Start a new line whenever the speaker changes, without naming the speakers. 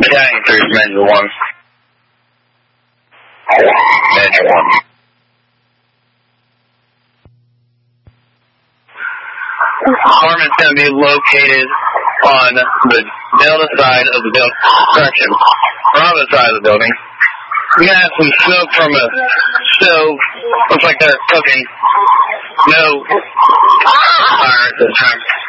Battalion 3 is Measure 1. Measure 1. Apartment's going to be located on the Delta side of the building. Correction, Bravo side of the building. We're going to have some smoke from a stove. Looks like they're cooking. No fire at this time.